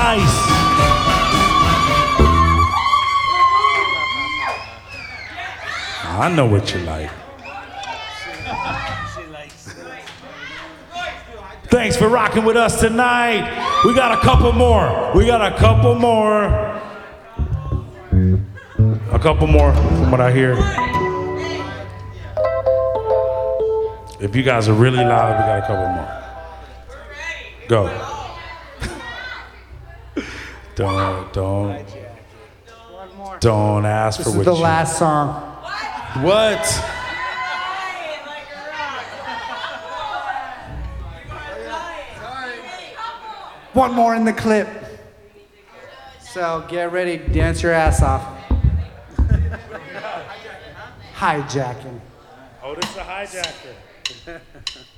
nice. I know what you like. Thanks for rocking with us tonight. We got a couple more. A couple more from what I hear. If you guys are really loud, we got a couple more. Go. Don't ask for what you... This is the last song. What? One more in the clip. So get ready, dance your ass off. Hijacking. Oh, this is a hijacker.